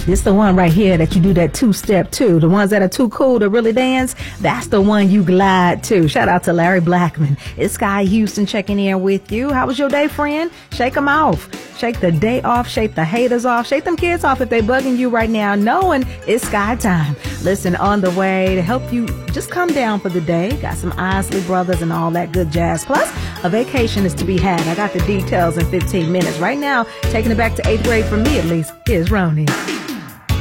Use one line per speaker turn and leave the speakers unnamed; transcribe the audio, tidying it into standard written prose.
This the one right here that you do that two-step to. The ones that are too cool to really dance, that's the one you glide to. Shout out to Larry Blackman. It's Sky Houston checking in with you. How was your day, friend? Shake them off. Shake the day off. Shake the haters off. Shake them kids off if they bugging you right now, knowing it's Sky time. Listen, on the way to help you just come down for the day. Got some Isley Brothers and all that good jazz. Plus, a vacation is to be had. I got the details in 15 minutes. Right now, taking it back to 8th grade for me at least, here's Roni.